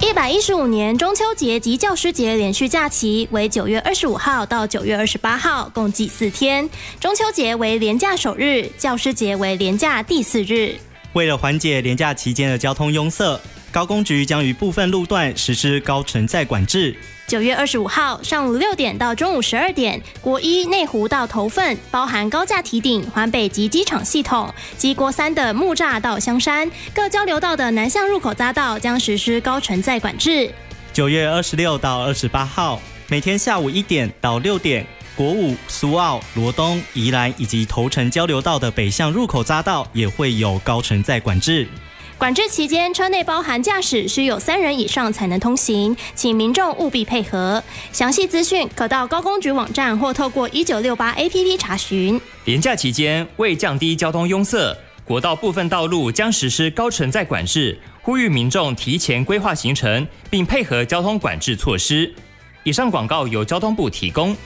115年中秋节及教师节连续假期为9月25号到9月28号，共计4天。中秋节为连假首日，教师节为连假第4日。 为了缓解连假期间的交通拥塞，高工局将于部分路段实施高承载管制。 9月25号上午6点到中午12点，国一内湖到头份，包含高架堤顶、环北及机场系统及国三的木栅到香山各交流道的南向入口匝道将实施高承载管制。 9月26到28号，每天下午1点到6点，国五、苏澳、罗东、宜兰以及头城交流道的北向入口匝道也会有高承载管制。 管制期间，车内包含驾驶需有3人以上才能通行，请民众务必配合。详细资讯可到高工局网站或透过1968 APP 查询。 连假期间，为降低交通拥塞，国道部分道路将实施高承载管制，呼吁民众提前规划行程，并配合交通管制措施。以上广告由交通部提供。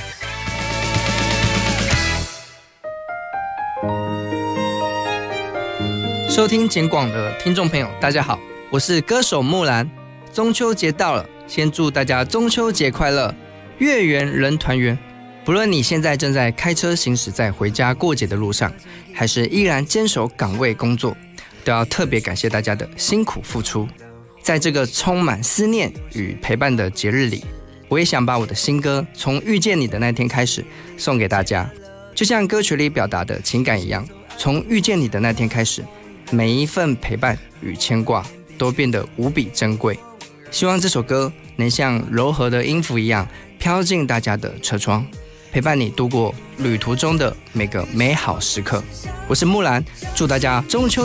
收听简广的听众朋友，大家好，我是歌手木兰。中秋节到了，先祝大家中秋节快乐，月圆人团圆。不论你现在正在开车行驶在回家过节的路上，还是依然坚守岗位工作，都要特别感谢大家的辛苦付出。在这个充满思念与陪伴的节日里，我也想把我的新歌《从遇见你的那天开始》送给大家，就像歌曲里表达的情感一样，从遇见你的那天开始，每一份陪伴与牵挂都变得无比珍贵。希望这首歌能像柔和的音符一样飘进大家的车窗，陪伴你度过旅途中的每个美好时刻。我是木兰，祝大家中秋